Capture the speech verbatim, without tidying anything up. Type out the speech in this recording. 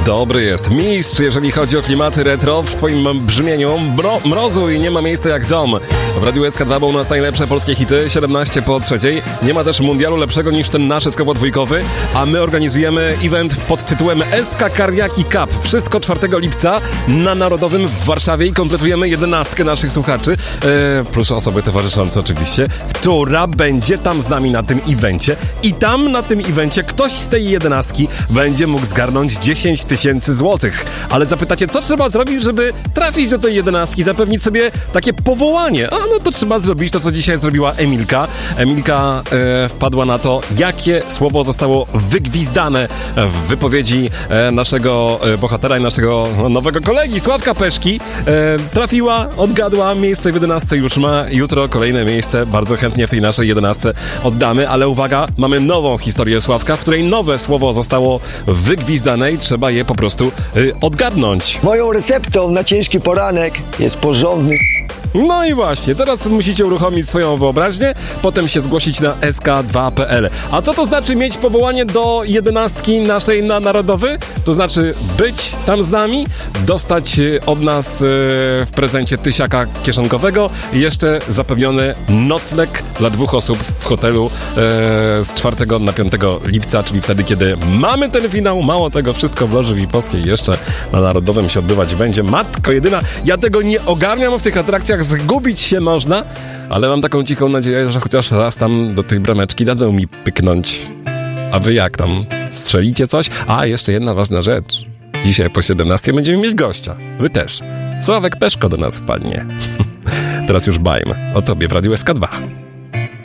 Dobry jest mistrz, jeżeli chodzi o klimaty retro w swoim brzmieniu. Bro, mrozu i nie ma miejsca jak dom. W Radiu S K dwa, bo u nas najlepsze polskie hity, siedemnaście po trzeciej. Nie ma też mundialu lepszego niż ten nasz eskowo-dwójkowy, a my organizujemy event pod tytułem S K Kariaki Cup. Wszystko czwartego lipca na Narodowym w Warszawie i kompletujemy jedenastkę naszych słuchaczy, e, plus osoby towarzyszące oczywiście, która będzie tam z nami na tym evencie i tam na tym evencie ktoś z tej jedenastki będzie mógł zgarnąć dziesięć tysięcy złotych. Ale zapytacie, co trzeba zrobić, żeby trafić do tej jedenastki, zapewnić sobie takie powołanie? A no to trzeba zrobić to, co dzisiaj zrobiła Emilka. Emilka e, wpadła na to, jakie słowo zostało wygwizdane w wypowiedzi e, naszego e, bohatera i naszego no, nowego kolegi, Sławka Peszki. E, trafiła, odgadła, miejsce w jedenastce już ma. Jutro kolejne miejsce bardzo chętnie w tej naszej jedenastce oddamy, ale uwaga, mamy nową historię Sławka, w której nowe słowo zostało wygwizdane i trzeba je po prostu y, odgadnąć. Moją receptą na ciężki poranek jest porządny... No i właśnie, teraz musicie uruchomić swoją wyobraźnię, potem się zgłosić na S K dwa kropka P L. A co to znaczy mieć powołanie do jedenastki naszej na Narodowy? To znaczy być tam z nami, dostać od nas w prezencie tysiaka kieszonkowego i jeszcze zapewniony nocleg dla dwóch osób w hotelu z czwartego na piątego lipca, czyli wtedy, kiedy mamy ten finał. Mało tego, wszystko w Loży Wipowskiej jeszcze na Narodowym się odbywać będzie. Matko jedyna, ja tego nie ogarniam w tych atrakcjach. Zgubić się można, ale mam taką cichą nadzieję, że chociaż raz tam do tej brameczki dadzą mi pyknąć. A wy jak tam? Strzelicie coś? A, jeszcze jedna ważna rzecz. Dzisiaj po siedemnastej będziemy mieć gościa. Wy też. Sławek Peszko do nas wpadnie. Teraz już bajmy o tobie w Radiu S K dwa.